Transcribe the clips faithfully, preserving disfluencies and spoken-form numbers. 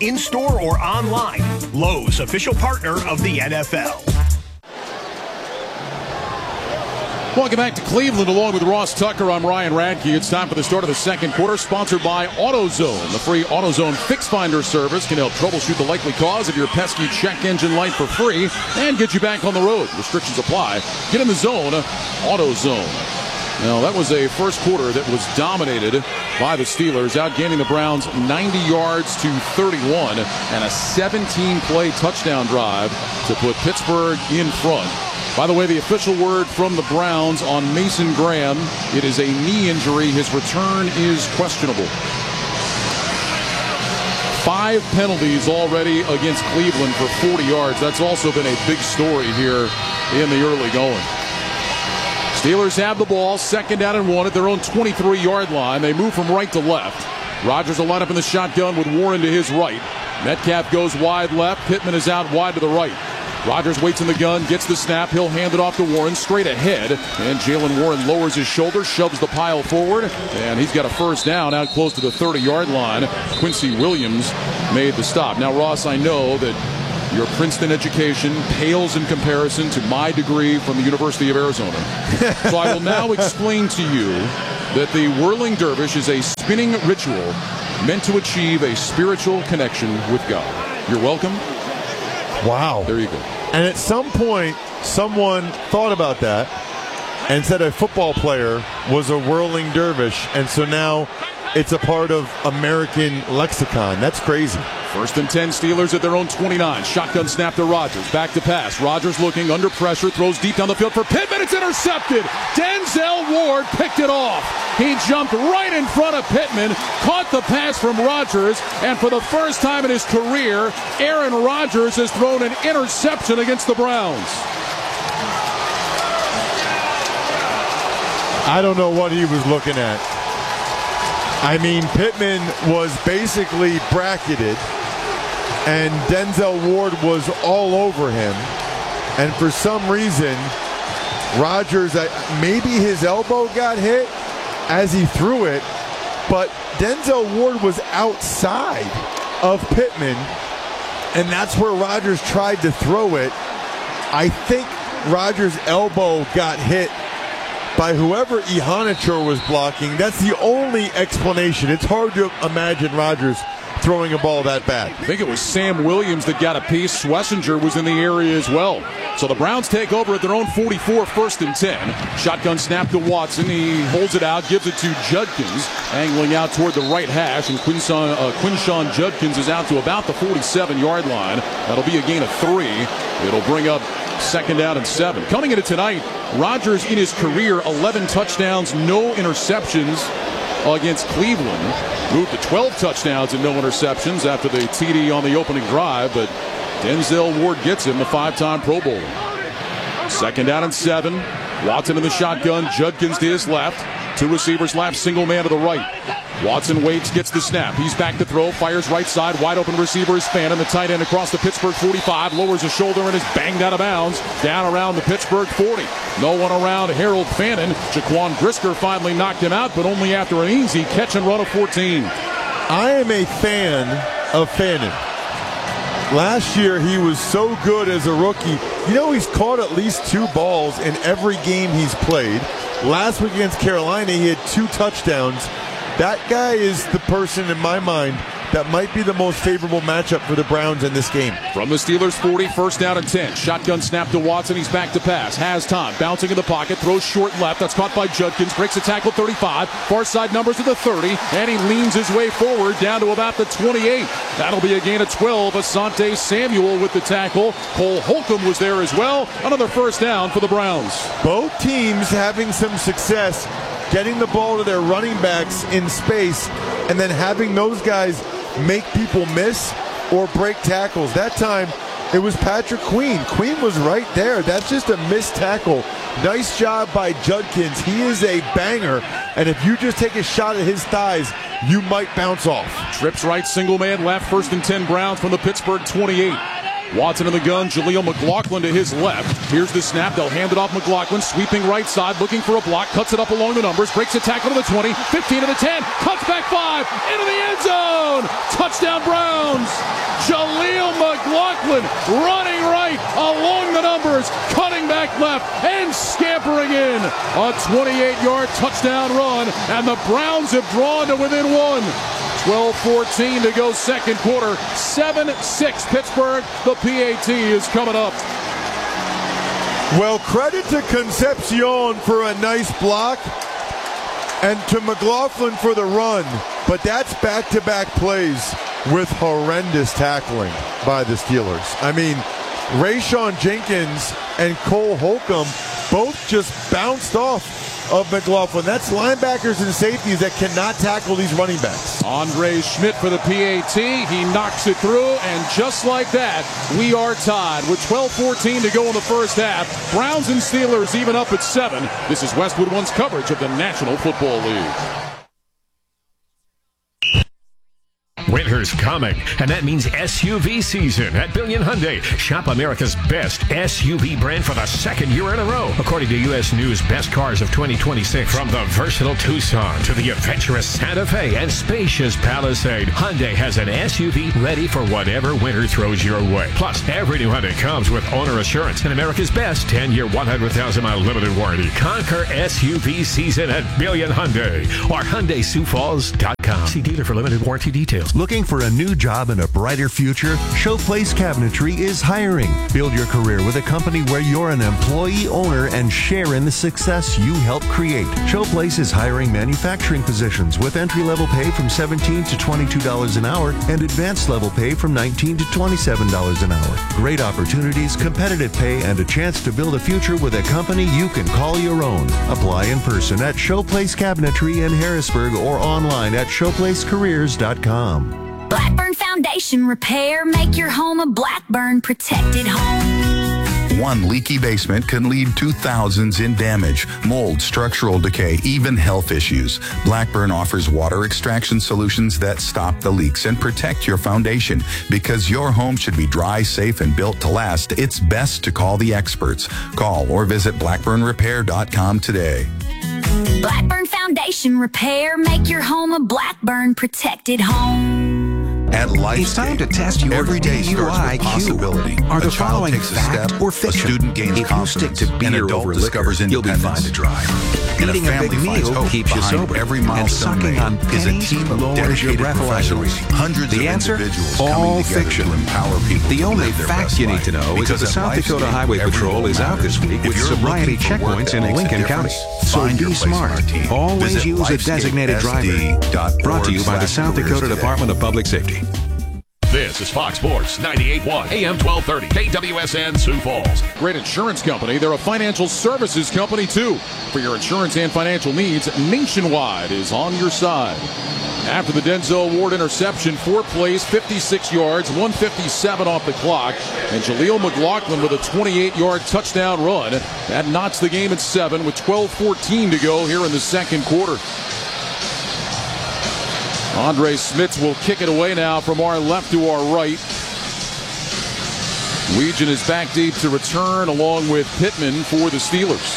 in-store or online. Lowe's, official partner of the N F L. Welcome back to Cleveland along with Ross Tucker. I'm Ryan Radke. It's time for the start of the second quarter, sponsored by AutoZone. The free AutoZone Fix Finder service can help troubleshoot the likely cause of your pesky check engine light for free and get you back on the road. Restrictions apply. Get in the zone, AutoZone. Now, that was a first quarter that was dominated by the Steelers, outgaining the Browns ninety yards to thirty-one and a seventeen-play touchdown drive to put Pittsburgh in front. By the way, the official word from the Browns on Mason Graham, it is a knee injury. His return is questionable. Five penalties already against Cleveland for forty yards. That's also been a big story here in the early going. Steelers have the ball, second down and one at their own twenty-three-yard line. They move from right to left. Rodgers will line up in the shotgun with Warren to his right. Metcalf goes wide left. Pittman is out wide to the right. Rodgers waits in the gun, gets the snap. He'll hand it off to Warren straight ahead. And Jalen Warren lowers his shoulder, shoves the pile forward. And he's got a first down out close to the thirty-yard line. Quincy Williams made the stop. Now, Ross, I know that your Princeton education pales in comparison to my degree from the University of Arizona. So I will now explain to you that the whirling dervish is a spinning ritual meant to achieve a spiritual connection with God. You're welcome. Wow. There you go. And at some point, someone thought about that and said a football player was a whirling dervish, and so now it's a part of American lexicon. That's crazy. First and ten, Steelers at their own twenty-nine. Shotgun snap to Rodgers. Back to pass. Rodgers looking under pressure. Throws deep down the field for Pittman. It's intercepted. Denzel Ward picked it off. He jumped right in front of Pittman, caught the pass from Rodgers, and for the first time in his career, Aaron Rodgers has thrown an interception against the Browns. I don't know what he was looking at. I mean, Pittman was basically bracketed, and Denzel Ward was all over him. And for some reason, Rodgers, maybe his elbow got hit as he threw it, but Denzel Ward was outside of Pittman, and that's where Rodgers tried to throw it. I think Rodgers' elbow got hit by whoever Ihanichor was blocking. That's the only explanation. It's hard to imagine Rodgers throwing a ball that bad. I think it was Sam Williams that got a piece. Schlesinger was in the area as well. So the Browns take over at their own forty-four, first and ten. Shotgun snap to Watson. He holds it out, gives it to Judkins, angling out toward the right hash, and Quinshon, uh, Quinshon Judkins is out to about the forty-seven-yard line. That'll be a gain of three. It'll bring up second down and seven. Coming into tonight, Rodgers in his career, eleven touchdowns, no interceptions against Cleveland. Moved to twelve touchdowns and no interceptions after the T D on the opening drive, but Denzel Ward gets him, the five-time Pro Bowler. Second down and seven. Watson in the shotgun, Judkins to his left. Two receivers left, single man to the right. Watson waits, gets the snap. He's back to throw, fires right side. Wide open receiver is Fannin, the tight end across the Pittsburgh forty-five. Lowers his shoulder and is banged out of bounds. Down around the Pittsburgh forty. No one around Harold Fannin. Jaquan Brisker finally knocked him out, but only after an easy catch and run of fourteen. I am a fan of Fannin. Last year, he was so good as a rookie. You know, he's caught at least two balls in every game he's played. Last week against Carolina, he had two touchdowns. That guy is the person in my mind that might be the most favorable matchup for the Browns in this game. From the Steelers forty, first down and ten. Shotgun snap to Watson. He's back to pass. Has time. Bouncing in the pocket. Throws short left. That's caught by Judkins. Breaks a tackle at thirty-five. Far side numbers to the thirty. And he leans his way forward down to about the twenty-eight. That'll be a gain of twelve. Asante Samuel with the tackle. Cole Holcomb was there as well. Another first down for the Browns. Both teams having some success getting the ball to their running backs in space and then having those guys make people miss or break tackles. That time, it was Patrick Queen. Queen was right there. That's just a missed tackle. Nice job by Judkins. He is a banger, and if you just take a shot at his thighs, you might bounce off. Trips right, single man left, first and ten Browns from the Pittsburgh twenty-eight. Watson in the gun, Jaleel McLaughlin to his left. Here's the snap. They'll hand it off McLaughlin, sweeping right side, looking for a block, cuts it up along the numbers, breaks a tackle to the twenty, fifteen to the ten, cuts back five, into the end zone. Touchdown Browns. McLaughlin running right along the numbers, cutting back left, and scampering in. A twenty-eight-yard touchdown run, and the Browns have drawn to within one. twelve fourteen to go second quarter. seven six Pittsburgh. The P A T is coming up. Well, credit to Concepcion for a nice block and to McLaughlin for the run. But that's back-to-back plays with horrendous tackling by the Steelers. I mean, Rayshon Jenkins and Cole Holcomb both just bounced off of McLaughlin. That's linebackers and safeties that cannot tackle these running backs. Andre Schmidt for the P A T. He knocks it through, and just like that, we are tied with twelve fourteen to go in the first half. Browns and Steelers even up at seven. This is Westwood One's coverage of the National Football League. Winter's coming, and that means S U V season at Billion Hyundai. Shop America's best S U V brand for the second year in a row, according to U S News Best Cars of twenty twenty-six. From the versatile Tucson to the adventurous Santa Fe and spacious Palisade, Hyundai has an S U V ready for whatever winter throws your way. Plus, every new Hyundai comes with owner assurance and America's best ten-year, one hundred thousand mile limited warranty. Conquer S U V season at Billion Hyundai or Hyundai Sioux Falls dot com. See dealer for limited warranty details. Looking for a new job and a brighter future? Showplace Cabinetry is hiring. Build your career with a company where you're an employee owner and share in the success you help create. Showplace is hiring manufacturing positions with entry-level pay from seventeen dollars to twenty-two dollars an hour and advanced level pay from nineteen dollars to twenty-seven dollars an hour. Great opportunities, competitive pay, and a chance to build a future with a company you can call your own. Apply in person at Showplace Cabinetry in Harrisburg or online at showplace careers dot com. Blackburn Foundation Repair. Make your home a Blackburn protected home. One leaky basement can lead to thousands in damage, mold, structural decay, even health issues. Blackburn offers water extraction solutions that stop the leaks and protect your foundation. Because your home should be dry, safe, and built to last, it's best to call the experts. Call or visit blackburn repair dot com today. Blackburn Foundation Repair. Make your home a Blackburn protected home. At LifeScape, it's time to test your every day D U I starts with possibility. Are the a child following takes a fact step, or a fiction? student gains if confidence, you stick to an beer adult over discovers liquor, you'll be independence. fine to drive. And Eating a a, big family finds meal hope keeps you behind sober. every And milestone sucking made on is a pennies team of lowers your dedicated breathalyzer professionals. reading. Hundreds The of answer? individuals All coming together fiction. to empower people The to only live their fact best you need life. to know is that Because the at South Dakota LifeScape, Highway every Patrol rule is out matters. this week If with you're sobriety looking for work checkpoints that in makes a Lincoln County. difference, So find be your place on smart. our team. Always Visit use a designated driver. Brought to you by the South Dakota Department of Public Safety. This is Fox Sports ninety-eight point one A M twelve thirty K W S N Sioux Falls. Great insurance company. They're a financial services company, too. For your insurance and financial needs, Nationwide is on your side. After the Denzel Ward interception, four plays, fifty-six yards, one fifty-seven off the clock. And Jaleel McLaughlin with a twenty-eight-yard touchdown run. That knots the game at seven with twelve fourteen to go here in the second quarter. Andre Smits will kick it away now from our left to our right. Weegan is back deep to return along with Pittman for the Steelers.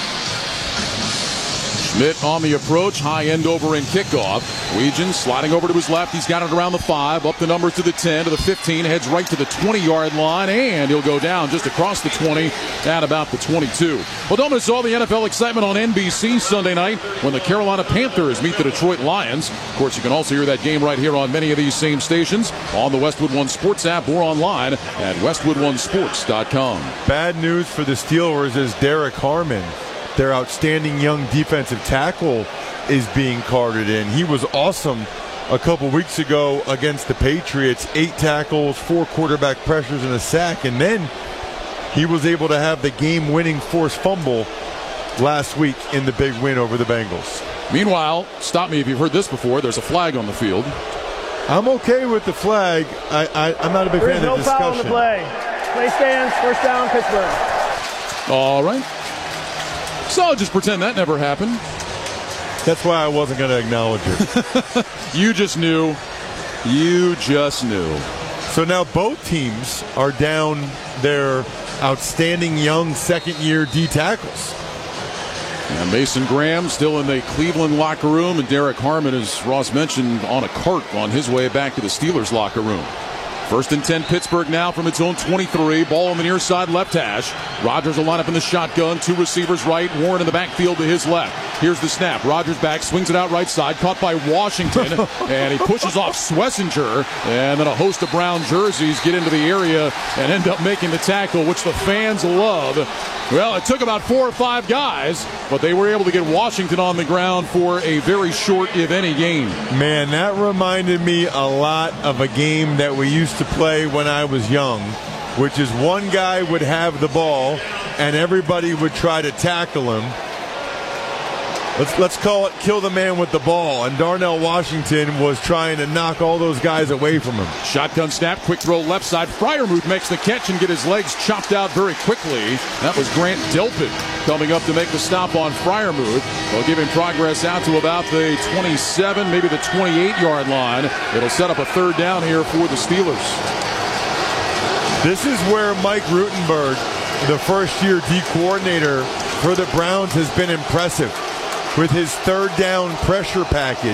Schmidt on the approach, high end over in kickoff. Weegan sliding over to his left. He's got it around the five, up the numbers to the ten, to the fifteen, heads right to the twenty-yard line, and he'll go down just across the twenty at about the twenty-two. Well, don't miss all the N F L excitement on N B C Sunday night when the Carolina Panthers meet the Detroit Lions. Of course, you can also hear that game right here on many of these same stations on the Westwood One Sports app or online at westwood one sports dot com. Bad news for the Steelers is Derek Harmon, their outstanding young defensive tackle, is being carted in. He was awesome a couple weeks ago against the Patriots. Eight tackles, four quarterback pressures, and a sack. And then he was able to have the game-winning forced fumble last week in the big win over the Bengals. Meanwhile, stop me if you've heard this before, there's a flag on the field. I'm okay with the flag. I, I, I'm not a big There's fan no of the discussion. foul on the play. Play stands, first down, Pittsburgh. All right. So I'll just pretend that never happened. That's why I wasn't going to acknowledge it. You just knew. You just knew. So now both teams are down their outstanding young second-year D tackles. And Mason Graham still in the Cleveland locker room, and Derek Harmon, as Ross mentioned, on a cart on his way back to the Steelers locker room. First and ten, Pittsburgh now from its own twenty-three. Ball on the near side, left hash. Rodgers will line up in the shotgun. Two receivers right. Warren in the backfield to his left. Here's the snap. Rodgers back, swings it out right side. Caught by Washington. And he pushes off Schlesinger. And then a host of brown jerseys get into the area and end up making the tackle, which the fans love. Well, it took about four or five guys, but they were able to get Washington on the ground for a very short, if any, game. Man, that reminded me a lot of a game that we used to play when I was young, which is one guy would have the ball and everybody would try to tackle him. Let's let's call it kill the man with the ball. And Darnell Washington was trying to knock all those guys away from him. Shotgun snap, quick throw left side. Freiermuth makes the catch and get his legs chopped out very quickly. That was Grant Delpit coming up to make the stop on Freiermuth. They'll give him progress out to about the twenty-seven, maybe the twenty-eight-yard line. It'll set up a third down here for the Steelers. This is where Mike Rutenberg, the first-year D coordinator for the Browns, has been impressive with his third down pressure package.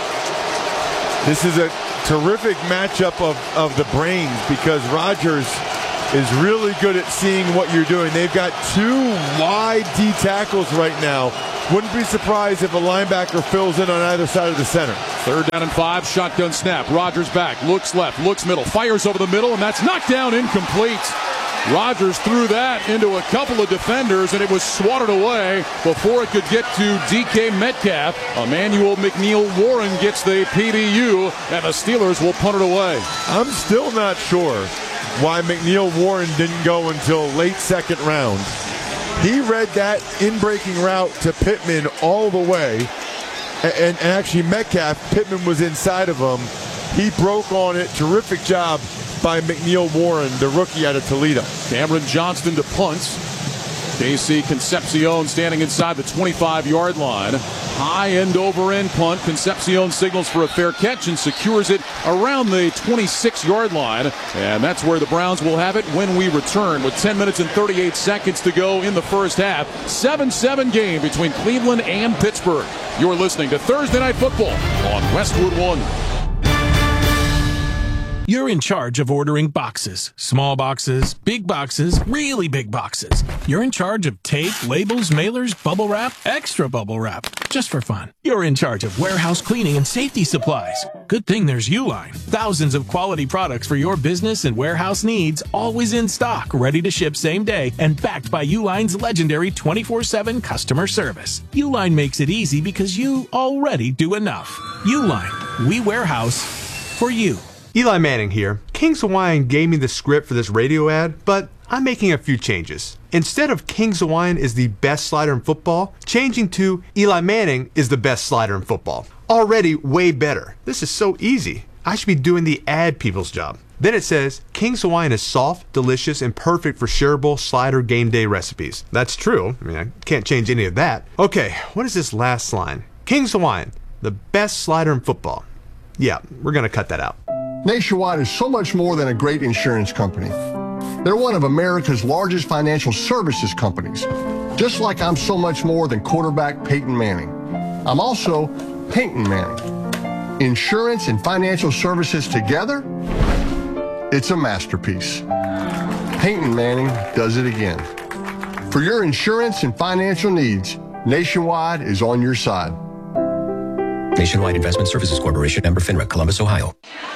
This is a terrific matchup of, of the brains because Rodgers is really good at seeing what you're doing. They've got two wide D tackles right now. Wouldn't be surprised if a linebacker fills in on either side of the center. Third down and five, shotgun snap. Rodgers back, looks left, looks middle, fires over the middle, and that's knocked down incomplete. Rodgers threw that into a couple of defenders, and it was swatted away before it could get to D K Metcalf. Emmanuel McNeil-Warren gets the P B U, and the Steelers will punt it away. I'm still not sure why McNeil-Warren didn't go until late second round. He read that in-breaking route to Pittman all the way, and, and actually Metcalf, Pittman was inside of him. He broke on it. Terrific job by McNeil-Warren, the rookie out of Toledo. Cameron Johnston to punt. K C Concepcion standing inside the twenty-five-yard line. High end over end punt. Concepcion signals for a fair catch and secures it around the twenty-six-yard line. And that's where the Browns will have it when we return with ten minutes and thirty-eight seconds to go in the first half. seven seven game between Cleveland and Pittsburgh. You're listening to Thursday Night Football on Westwood One. You're in charge of ordering boxes. Small boxes, big boxes, really big boxes. You're in charge of tape, labels, mailers, bubble wrap, extra bubble wrap. Just for fun. You're in charge of warehouse cleaning and safety supplies. Good thing there's Uline. Thousands of quality products for your business and warehouse needs, always in stock, ready to ship same day, and backed by Uline's legendary twenty-four seven customer service. Uline makes it easy because you already do enough. Uline. We warehouse for you. Eli Manning here. Kings Hawaiian gave me the script for this radio ad, but I'm making a few changes. Instead of Kings Hawaiian is the best slider in football, changing to Eli Manning is the best slider in football. Already way better. This is so easy. I should be doing the ad people's job. Then it says, Kings Hawaiian is soft, delicious, and perfect for shareable slider game day recipes. That's true. I mean, I can't change any of that. Okay, what is this last line? Kings Hawaiian, the best slider in football. Yeah, we're going to cut that out. Nationwide is so much more than a great insurance company. They're one of America's largest financial services companies, just like I'm so much more than quarterback Peyton Manning. I'm also Peyton Manning. Insurance and financial services together, it's a masterpiece. Peyton Manning does it again. For your insurance and financial needs, Nationwide is on your side. Nationwide Investment Services Corporation, member FINRA, Columbus, Ohio.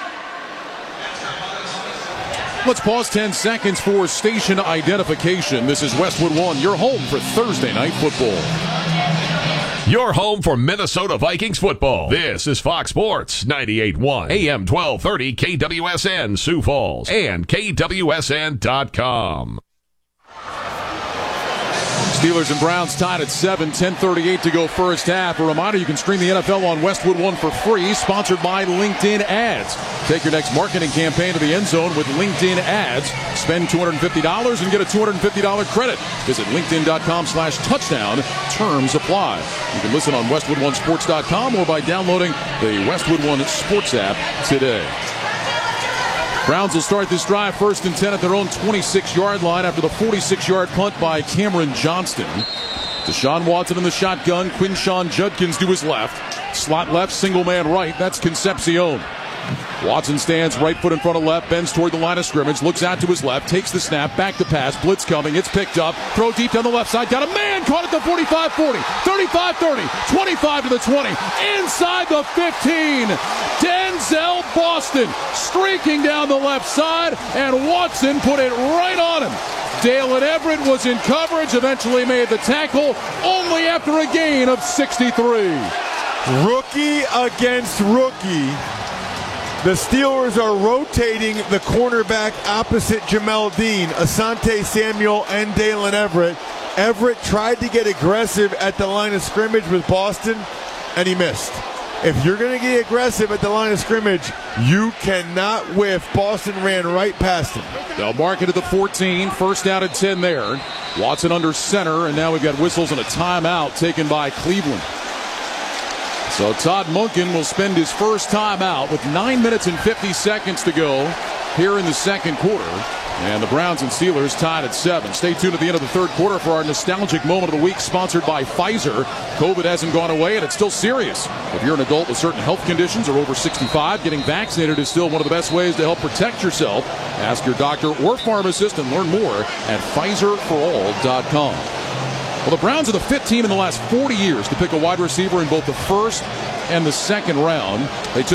Let's pause ten seconds for station identification. This is Westwood One, your home for Thursday Night Football. Your home for Minnesota Vikings football. This is Fox Sports ninety-eight point one, A M twelve thirty, K W S N Sioux Falls, and K W S N dot com. Steelers and Browns tied at seven, ten thirty-eight to go first half. A reminder, you can stream the N F L on Westwood One for free, sponsored by LinkedIn Ads. Take your next marketing campaign to the end zone with LinkedIn Ads. Spend two hundred fifty dollars and get a two hundred fifty dollars credit. Visit linkedin.com slash touchdown. Terms apply. You can listen on westwood one sports dot com or by downloading the Westwood One Sports app today. Browns will start this drive first and ten at their own twenty-six-yard line after the forty-six-yard punt by Cameron Johnston. Deshaun Watson in the shotgun. Quinshawn Judkins to his left. Slot left, single man right. That's Concepcion. Watson stands right foot in front of left, bends toward the line of scrimmage, looks out to his left, takes the snap, back to pass, blitz coming, it's picked up, throw deep down the left side, got a man, caught at the forty-five forty, thirty-five thirty, twenty-five to the twenty, inside the fifteen. Denzel Boston streaking down the left side, and Watson put it right on him. Dalen Everett was in coverage, eventually made the tackle, only after a gain of sixty-three. Rookie against rookie. The Steelers are rotating the cornerback opposite Jamel Dean, Asante Samuel, and Dalen Everett. Everett tried to get aggressive at the line of scrimmage with Boston, and he missed. If you're going to get aggressive at the line of scrimmage, you cannot whiff. Boston ran right past him. They'll mark it at the fourteen. First down and ten there. Watson under center, and now we've got whistles and a timeout taken by Cleveland. So Todd Monken will spend his first timeout with nine minutes and fifty seconds to go here in the second quarter. And the Browns and Steelers tied at seven. Stay tuned at the end of the third quarter for our nostalgic moment of the week, sponsored by Pfizer. COVID hasn't gone away, and it's still serious. If you're an adult with certain health conditions or over sixty-five, getting vaccinated is still one of the best ways to help protect yourself. Ask your doctor or pharmacist and learn more at Pfizer for all dot com. Well, the Browns are the fifth team in the last forty years to pick a wide receiver in both the first and the second round. They took